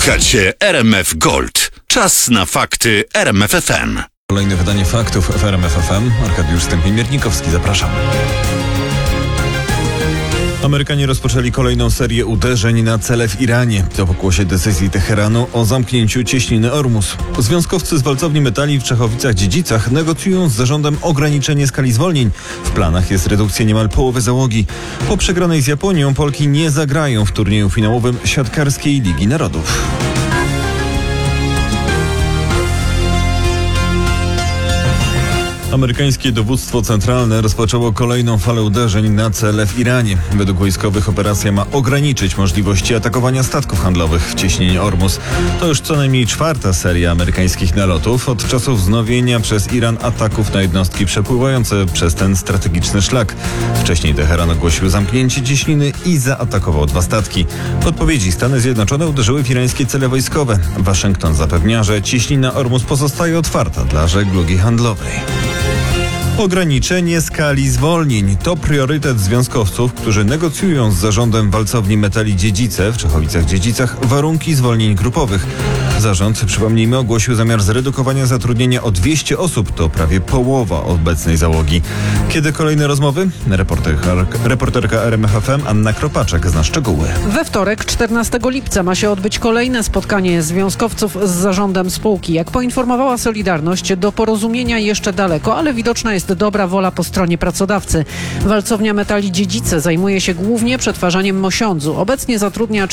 Słuchacie RMF Gold. Czas na fakty RMF FM. Kolejne wydanie faktów w RMF FM. Arkadiusz Stępień-Miernikowski, zapraszam. Amerykanie rozpoczęli kolejną serię uderzeń na cele w Iranie. To pokłosie decyzji Teheranu o zamknięciu cieśniny Ormus. Związkowcy z walcowni metali w Czechowicach-Dziedzicach negocjują z zarządem ograniczenie skali zwolnień. W planach jest redukcja niemal połowy załogi. Po przegranej z Japonią Polki nie zagrają w turnieju finałowym Siatkarskiej Ligi Narodów. Amerykańskie dowództwo centralne rozpoczęło kolejną falę uderzeń na cele w Iranie. Według wojskowych operacja ma ograniczyć możliwości atakowania statków handlowych w cieśninie Ormus. To już co najmniej czwarta seria amerykańskich nalotów od czasów wznowienia przez Iran ataków na jednostki przepływające przez ten strategiczny szlak. Wcześniej Teheran ogłosił zamknięcie cieśniny i zaatakował 2 statki. W odpowiedzi Stany Zjednoczone uderzyły w irańskie cele wojskowe. Waszyngton zapewnia, że cieśnina Ormus pozostaje otwarta dla żeglugi handlowej. Ograniczenie skali zwolnień to priorytet związkowców, którzy negocjują z zarządem walcowni metali Dziedzice w Czechowicach-Dziedzicach warunki zwolnień grupowych. Zarząd, przypomnijmy, ogłosił zamiar zredukowania zatrudnienia o 200 osób, to prawie połowa obecnej załogi. Kiedy kolejne rozmowy? Reporterka RMF FM Anna Kropaczek zna szczegóły. We wtorek, 14 lipca ma się odbyć kolejne spotkanie związkowców z zarządem spółki. Jak poinformowała Solidarność, do porozumienia jeszcze daleko, ale widoczna jest dobra wola po stronie pracodawcy. Walcownia metali Dziedzice zajmuje się głównie przetwarzaniem mosiądzu. Obecnie zatrudnia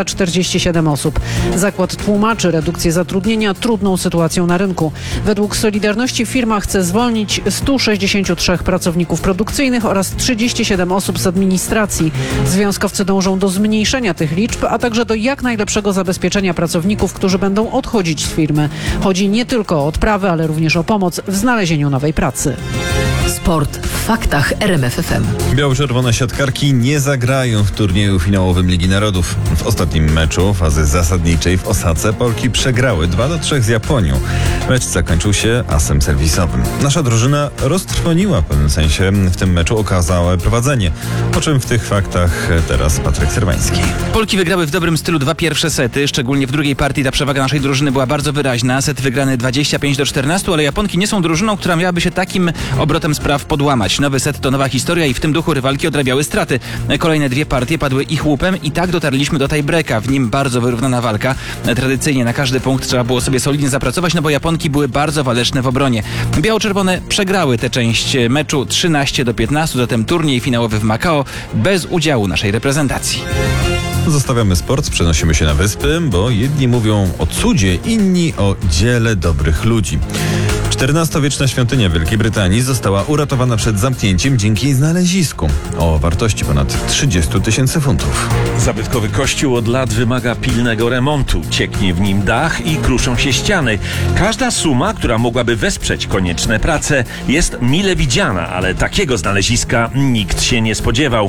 447 osób. Zakład tłumaczy redukcję zatrudnienia trudną sytuacją na rynku. Według Solidarności firma chce zwolnić 163 pracowników produkcyjnych oraz 37 osób z administracji. Związkowcy dążą do zmniejszenia tych liczb, a także do jak najlepszego zabezpieczenia pracowników, którzy będą odchodzić z firmy. Chodzi nie tylko o odprawy, ale również o pomoc w znalezieniu nowej pracy. Sport w faktach RMF FM. Biało-czerwone siatkarki nie zagrają w turnieju finałowym Ligi Narodów. W ostatnim meczu fazy zasadniczej w Osace Polki przegrały 2-3 z Japonią. Mecz zakończył się asem serwisowym. Nasza drużyna roztrwoniła w pewnym sensie w tym meczu okazałe prowadzenie. Po czym w tych faktach teraz Patryk Serwański. Polki wygrały w dobrym stylu 2 pierwsze sety. Szczególnie w drugiej partii ta przewaga naszej drużyny była bardzo wyraźna. Set wygrany 25-14, ale Japonki nie są drużyną, która miałaby się takim obrotem spraw podłamać. Nowy set to nowa historia i w tym duchu rywalki odrabiały straty. Kolejne 2 partie padły ich łupem i tak dotarliśmy do tiebreaka. W nim bardzo wyrównana walka. Tradycyjnie na każdy punkt trzeba było sobie solidnie zapracować, no bo Japonki były bardzo waleczne w obronie. Biało-czerwone przegrały tę część meczu 13-15, zatem turniej finałowy w Makao bez udziału naszej reprezentacji. Zostawiamy sport, przenosimy się na wyspy, bo jedni mówią o cudzie, inni o dziele dobrych ludzi. XIV-wieczna świątynia Wielkiej Brytanii została uratowana przed zamknięciem dzięki znalezisku o wartości ponad 30 000 funtów. Zabytkowy kościół od lat wymaga pilnego remontu. Cieknie w nim dach i kruszą się ściany. Każda suma, która mogłaby wesprzeć konieczne prace, jest mile widziana, ale takiego znaleziska nikt się nie spodziewał.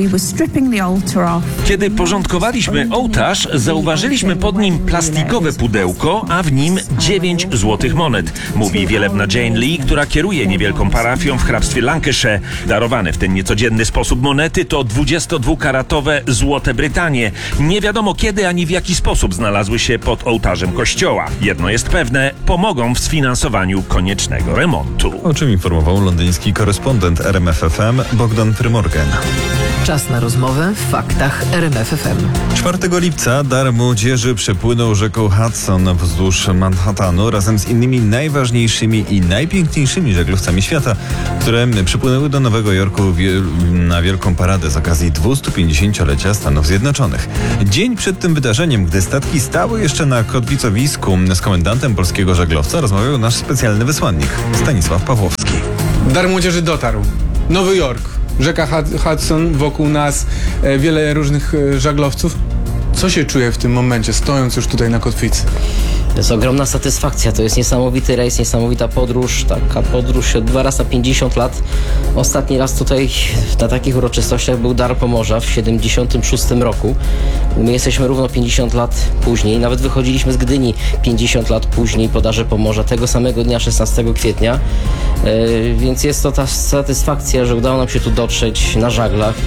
Kiedy porządkowaliśmy ołtarz, zauważyliśmy pod nim plastikowe pudełko, a w nim 9 złotych monet, mówi wielebna Jane Lee, która kieruje niewielką parafią w hrabstwie Lancashire. Darowane w ten niecodzienny sposób monety to 22-karatowe złote Brytanie. Nie wiadomo kiedy ani w jaki sposób znalazły się pod ołtarzem kościoła. Jedno jest pewne, pomogą w sfinansowaniu koniecznego remontu. O czym informował londyński korespondent RMF FM Bogdan Frymorgan. Czas na rozmowę w faktach RMF FM. 4 lipca dar młodzieży przepłynął rzeką Hudson wzdłuż Manhattanu razem z innymi najważniejszymi i najpiękniejszymi żaglowcami świata, które przypłynęły do Nowego Jorku na wielką paradę z okazji 250-lecia Stanów Zjednoczonych. Dzień przed tym wydarzeniem, gdy statki stały jeszcze na kotwicowisku, z komendantem polskiego żaglowca rozmawiał nasz specjalny wysłannik Stanisław Pawłowski. Dar młodzieży dotarł. Nowy Jork, rzeka Hudson, wokół nas wiele różnych żaglowców. Co się czuje w tym momencie, stojąc już tutaj na kotwicy? To jest ogromna satysfakcja, to jest niesamowity rejs, niesamowita podróż, taka podróż odbywa raz na 50 lat. Ostatni raz tutaj na takich uroczystościach był Dar Pomorza w 76 roku. My jesteśmy równo 50 lat później, nawet wychodziliśmy z Gdyni 50 lat później po Darze Pomorza, tego samego dnia 16 kwietnia. Więc jest to ta satysfakcja, że udało nam się tu dotrzeć na żaglach.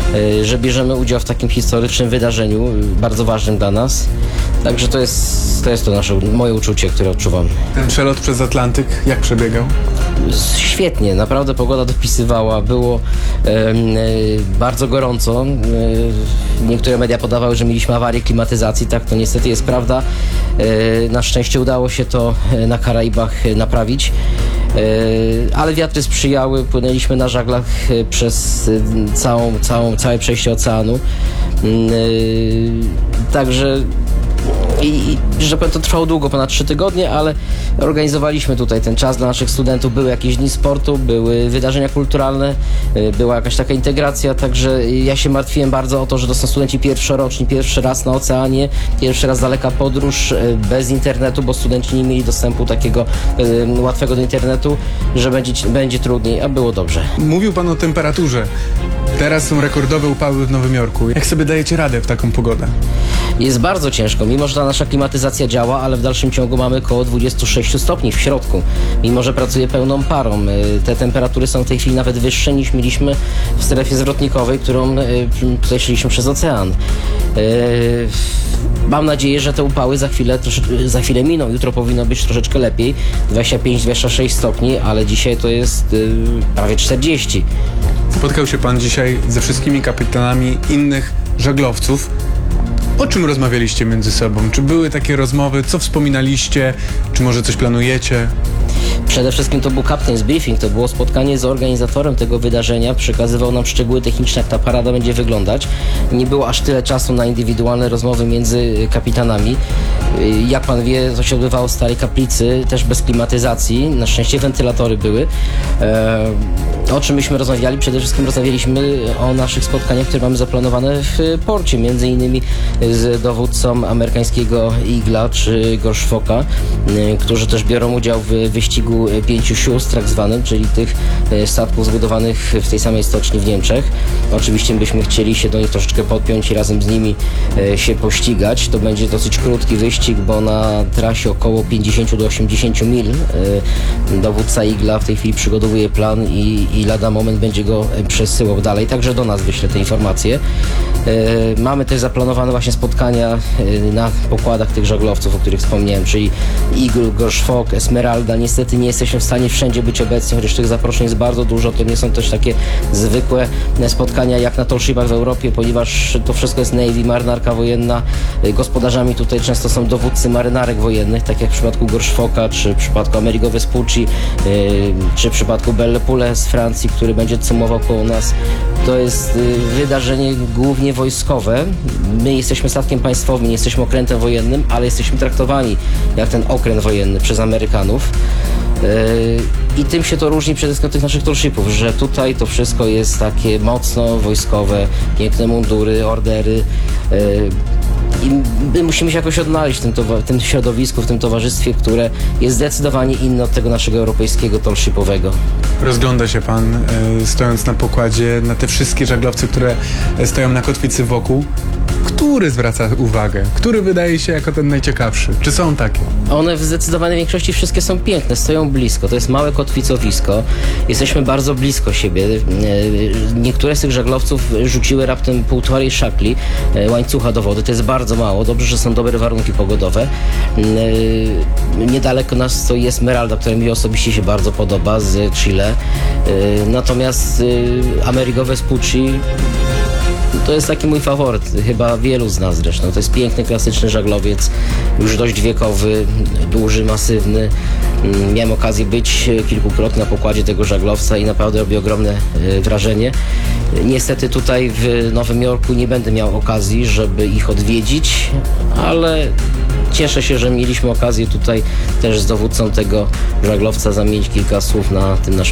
że bierzemy udział w takim historycznym wydarzeniu, bardzo ważnym dla nas. Także to jest to moje uczucie, które odczuwam. Ten przelot przez Atlantyk, jak przebiegał? Świetnie, naprawdę pogoda dopisywała, było bardzo gorąco. Niektóre media podawały, że mieliśmy awarię klimatyzacji, tak to niestety jest prawda. Na szczęście udało się to na Karaibach naprawić, ale wiatry sprzyjały, płynęliśmy na żaglach przez całe przejście oceanu. Także że powiem, to trwało długo, ponad 3 tygodnie, ale organizowaliśmy tutaj ten czas dla naszych studentów. Były jakieś dni sportu, były wydarzenia kulturalne, była jakaś taka integracja, także ja się martwiłem bardzo o to, że to są studenci pierwszoroczni, pierwszy raz na oceanie, pierwszy raz daleka podróż, bez internetu, bo studenci nie mieli dostępu takiego łatwego do internetu, że będzie trudniej, a było dobrze. Mówił pan o temperaturze. Teraz są rekordowe upały w Nowym Jorku. Jak sobie dajecie radę w taką pogodę? Jest bardzo ciężko, mimo że ta nasza klimatyzacja działa, ale w dalszym ciągu mamy około 26 stopni w środku, mimo że pracuje pełną parą. Te temperatury są w tej chwili nawet wyższe niż mieliśmy w strefie zwrotnikowej, którą tutaj szliśmy przez ocean. Mam nadzieję, że te upały za chwilę miną. Jutro powinno być troszeczkę lepiej, 25-26 stopni, ale dzisiaj to jest prawie 40. Spotkał się pan dzisiaj ze wszystkimi kapitanami innych żaglowców. O czym rozmawialiście między sobą? Czy były takie rozmowy? Co wspominaliście? Czy może coś planujecie? Przede wszystkim to był Captain's Briefing, to było spotkanie z organizatorem tego wydarzenia, przekazywał nam szczegóły techniczne, jak ta parada będzie wyglądać. Nie było aż tyle czasu na indywidualne rozmowy między kapitanami. Jak pan wie, to się odbywało w Starej Kaplicy, też bez klimatyzacji, na szczęście wentylatory były. O czym myśmy rozmawiali? Przede wszystkim rozmawialiśmy o naszych spotkaniach, które mamy zaplanowane w porcie, między innymi z dowódcą amerykańskiego Eagle'a czy Gorszfoka, którzy też biorą udział w wyścigu 5 sióstr, tak zwanym, czyli tych statków zbudowanych w tej samej stoczni w Niemczech. Oczywiście byśmy chcieli się do nich troszeczkę podpiąć i razem z nimi się pościgać. To będzie dosyć krótki wyścig, bo na trasie około 50 do 80 mil. Dowódca Eagle'a w tej chwili przygotowuje plan i lada moment będzie go przesyłał dalej, także do nas wyśle te informacje. Mamy też zaplanowane właśnie spotkania na pokładach tych żaglowców, o których wspomniałem, czyli Eagle, Gorszfok, Esmeralda. Niestety nie jesteśmy w stanie wszędzie być obecni, chociaż tych zaproszeń jest bardzo dużo. To nie są też takie zwykłe spotkania jak na tallshipach w Europie, ponieważ to wszystko jest Navy, marynarka wojenna. Gospodarzami tutaj często są dowódcy marynarek wojennych, tak jak w przypadku Gorszfoka, czy w przypadku Amerigo Vespucci, czy w przypadku Belle Poule z Francji, który będzie cumował koło nas. To jest wydarzenie głównie wojskowe. My jesteśmy statkiem państwowym, nie jesteśmy okrętem wojennym, ale jesteśmy traktowani jak ten okręt wojenny przez Amerykanów. I tym się to różni przede wszystkim od tych naszych tallshipów, że tutaj to wszystko jest takie mocno wojskowe, piękne mundury, ordery. I my musimy się jakoś odnaleźć w tym środowisku, w tym towarzystwie, które jest zdecydowanie inne od tego naszego europejskiego tallshipowego. Rozgląda się pan, stojąc na pokładzie, na te wszystkie żaglowce, które stoją na kotwicy wokół. Który zwraca uwagę? Który wydaje się jako ten najciekawszy? Czy są takie? One w zdecydowanej większości wszystkie są piękne, stoją blisko. To jest małe kotwicowisko. Jesteśmy bardzo blisko siebie. Niektóre z tych żaglowców rzuciły raptem 1,5 szakli łańcucha do wody. To jest bardzo mało. Dobrze, że są dobre warunki pogodowe. Niedaleko nas stoi Esmeralda, która mi osobiście się bardzo podoba, z Chile. Natomiast Amerigo Vespucci to jest taki mój faworyt, chyba wielu z nas zresztą. To jest piękny, klasyczny żaglowiec, już dość wiekowy, duży, masywny. Miałem okazję być kilkukrotnie na pokładzie tego żaglowca i naprawdę robi ogromne wrażenie. Niestety tutaj w Nowym Jorku nie będę miał okazji, żeby ich odwiedzić, ale cieszę się, że mieliśmy okazję tutaj też z dowódcą tego żaglowca zamienić kilka słów na tym naszym